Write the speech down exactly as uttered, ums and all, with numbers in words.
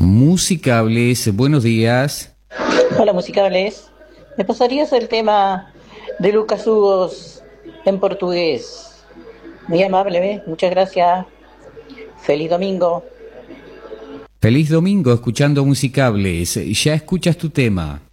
Musicables, buenos días. Hola, Musicables. ¿Me pasarías el tema de Lucas Hugos en portugués? Muy amable, ¿eh? Muchas gracias. Feliz domingo. Feliz domingo escuchando Musicables. Ya escuchas tu tema.